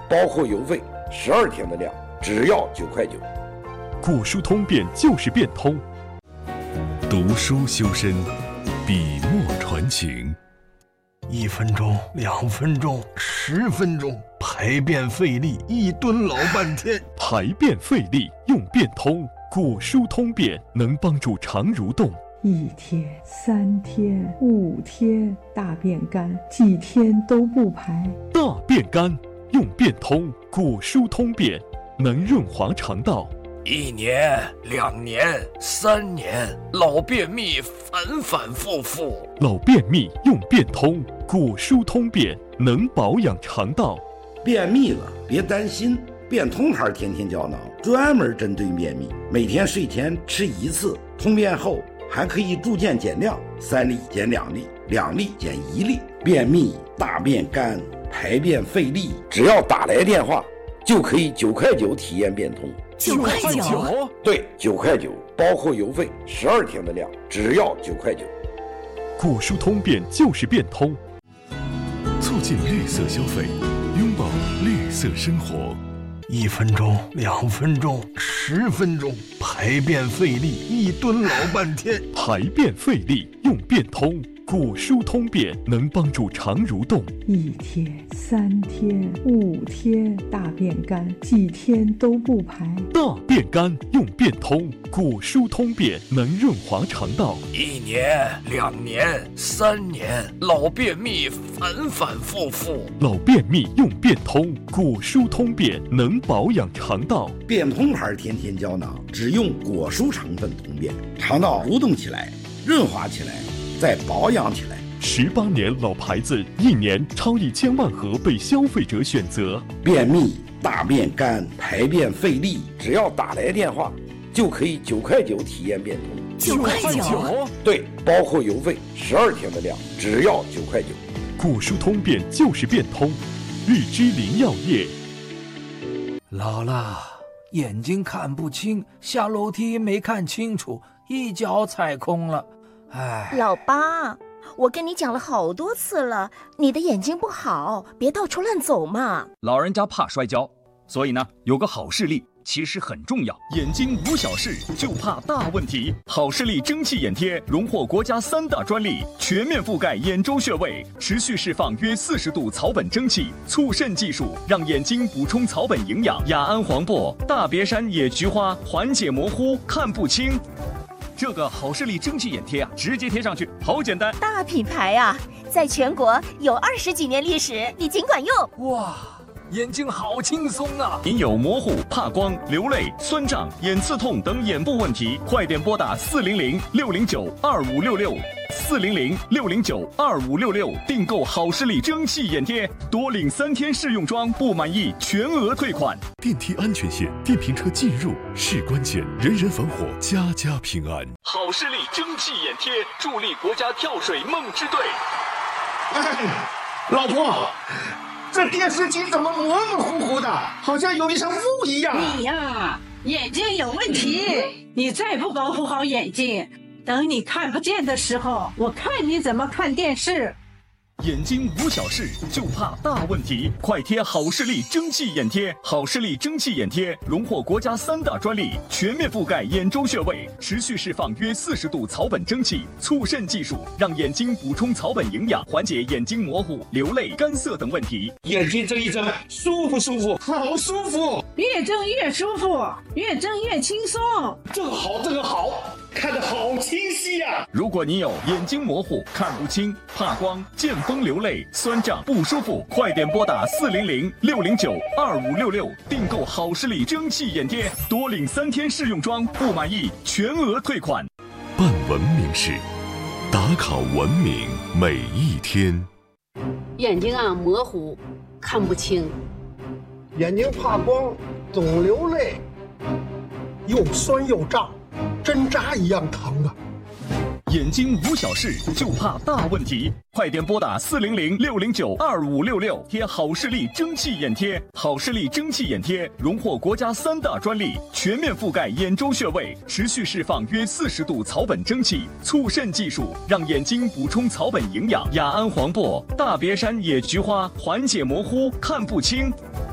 包括邮费，12天的量只要9块9。 古书通变就是变通，读书修身，笔墨传情。 1分钟、2分钟、10分钟，排便费力，一蹲老半天。 排便费力用变通，古书通变能帮助肠蠕动。 1天、3天、5天，大便干，几天都不排。 大便干用变通，古书通变能润滑肠道。 1年、2年、3年，老便秘反反复复。 老便秘用变通，古书通变能保养肠道。 便秘了别担心，变通牌天天胶囊专门针对便秘，每天睡前吃1次，通便后还可以逐渐减量，3粒减2粒，2粒减1粒。便秘、大便干、排便费力，只要打来电话就可以9块9体验变通。 9块9？ 对，9块9，包括邮费，12天的量只要9块9。 古书通变就是变通，促进绿色消费，拥抱绿色生活。 1分钟、2分钟、10分钟，排便费力，一蹲老半天。 排便费力用变通，古书通变能帮助肠蠕动。 1天、3天、5天，大便干，几天都不排。 大便干用变通，古书通变能润滑肠道。 1年、2年、3年，老便秘反反复复。 老便秘用变通，古书通变能保养肠道。 变通牌天天胶囊只用果蔬成分通便，肠道蠕动起来，润滑起来，再保养起来。 18年老牌子，1年超1000万盒被消费者选择。 便秘、大便干、排便费力，只要打来电话就可以9块9体验变通。 9块9？ 对，包括邮费，12天的量只要9块9。 古书通变就是变通，日之林药业。 姥姥，眼睛看不清，下楼梯没看清楚，一脚踩空了。哎， 老八，我跟你讲了好多次了，你的眼睛不好，别到处乱走嘛。 老人家怕摔跤，所以呢，有个好视力其实很重要。眼睛无小事，就怕大问题。好视力蒸汽眼贴荣获国家3大专利，全面覆盖眼周穴位，持续释放约40度草本蒸汽，促渗技术让眼睛补充草本营养。雅安黄柏、大别山野菊花缓解模糊，看不清。这个好视力蒸汽眼贴啊，直接贴上去，好简单。 大品牌啊，在全国有20几年历史，你尽管用。 哇，眼睛好轻松啊！ 您有模糊、怕光、流泪、酸胀、眼刺痛等眼部问题，快点拨打400-609-2566，400-609-2566，订购好视力蒸汽眼贴，多领3天试用装，不满意全额退款。 电梯安全线，电瓶车进入是关键，人人防火，家家平安。 好视力蒸汽眼贴，助力国家跳水梦之队。 哎，老婆，这电视机怎么模模糊糊的，好像有一层雾一样。 你呀，眼睛有问题，你再不保护好眼睛，等你看不见的时候，我看你怎么看电视。 眼睛无小事，就怕大问题。快贴好视力蒸汽眼贴！好视力蒸汽眼贴荣获国家3大专利，全面覆盖眼周穴位，持续释放约40度草本蒸汽，促渗技术让眼睛补充草本营养，缓解眼睛模糊、流泪、干涩等问题。 眼睛睁一睁，舒不舒服？好舒服！ 越睁越舒服，越睁越轻松。 这个好，这个好，看得好清晰呀！ 如果你有眼睛模糊、看不清、怕光、见风流泪、酸胀不舒服，快点拨打400-609-2566，订购好视力蒸汽眼贴，多领3天试用装，不满意全额退款。 办文明事，打卡文明每一天。 眼睛啊模糊，看不清， 眼睛怕光，总流泪，又酸又胀，针扎一样疼啊！ 眼睛无小事，就怕大问题。快点拨打400-609-2566，贴好视力蒸汽眼贴。好视力蒸汽眼贴荣获国家3大专利，全面覆盖眼周穴位，持续释放约40度草本蒸汽，促渗技术让眼睛补充草本营养。雅安黄柏、大别山野菊花缓解模糊、看不清。